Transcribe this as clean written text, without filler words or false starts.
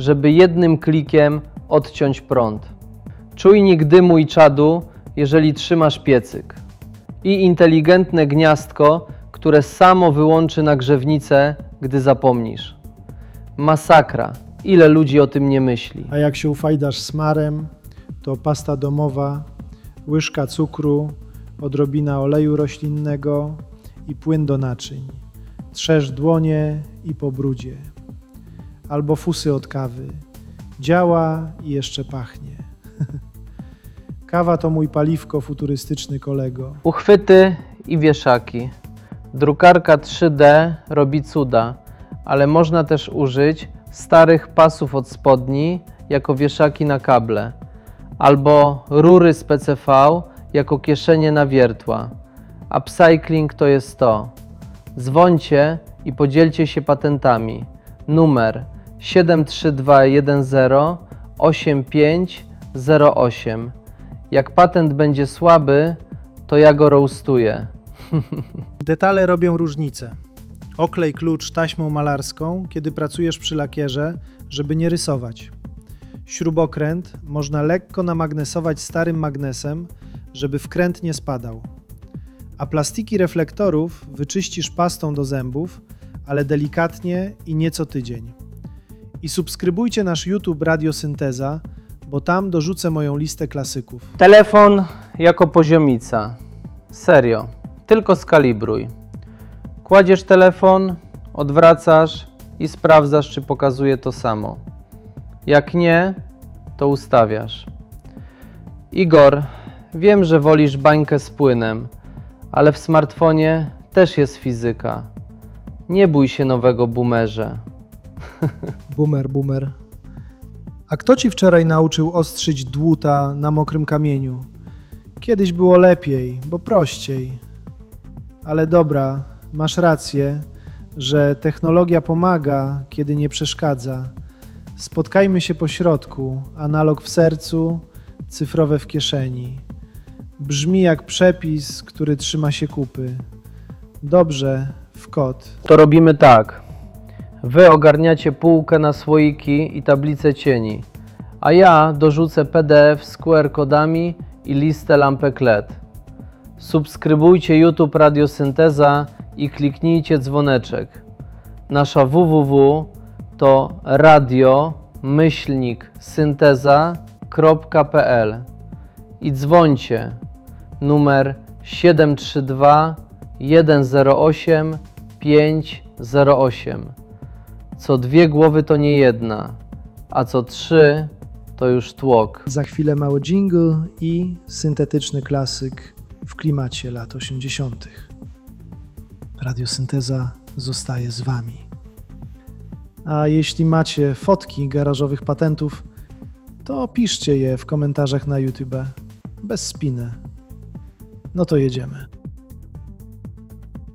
żeby jednym klikiem odciąć prąd. Czujnik dymu i czadu, jeżeli trzymasz piecyk. I inteligentne gniazdko, które samo wyłączy nagrzewnicę, gdy zapomnisz. Masakra. Ile ludzi o tym nie myśli. A jak się ufajdasz smarem, to pasta domowa, łyżka cukru, odrobina oleju roślinnego i płyn do naczyń. Trzesz dłonie i po brudzie. Albo fusy od kawy. Działa i jeszcze pachnie. Kawa to mój paliwko futurystyczny kolego. Uchwyty i wieszaki. Drukarka 3D robi cuda, ale można też użyć starych pasów od spodni jako wieszaki na kable, albo rury z PCV jako kieszenie na wiertła. Upcycling to jest to. Dzwońcie i podzielcie się patentami. Numer 73210 8508. Jak patent będzie słaby, to ja go roastuję. Detale robią różnicę. Oklej klucz taśmą malarską, kiedy pracujesz przy lakierze, żeby nie rysować. Śrubokręt można lekko namagnesować starym magnesem, żeby wkręt nie spadał. A plastiki reflektorów wyczyścisz pastą do zębów, ale delikatnie i nie co tydzień. I subskrybujcie nasz YouTube Radiosynteza, bo tam dorzucę moją listę klasyków. Telefon jako poziomica. Serio, tylko skalibruj. Kładziesz telefon, odwracasz i sprawdzasz, czy pokazuje to samo. Jak nie, to ustawiasz. Igor, wiem, że wolisz bańkę z płynem, ale w smartfonie też jest fizyka. Nie bój się nowego boomerze. Boomer. A kto ci wczoraj nauczył ostrzyć dłuta na mokrym kamieniu? Kiedyś było lepiej, bo prościej. Ale dobra, masz rację, że technologia pomaga, kiedy nie przeszkadza. Spotkajmy się po środku, analog w sercu, cyfrowe w kieszeni. Brzmi jak przepis, który trzyma się kupy. Dobrze, w kod. To robimy tak. Wy ogarniacie półkę na słoiki i tablicę cieni, a ja dorzucę PDF z QR-kodami i listę lampek LED. Subskrybujcie YouTube Radiosynteza i kliknijcie dzwoneczek. Nasza www to radio-synteza.pl i dzwońcie numer 732 108 508. Co dwie głowy to nie jedna, a co trzy to już tłok. Za chwilę mały jingle i syntetyczny klasyk w klimacie lat 80. Radiosynteza zostaje z Wami. A jeśli macie fotki garażowych patentów, to piszcie je w komentarzach na YouTube. Bez spiny. No to jedziemy.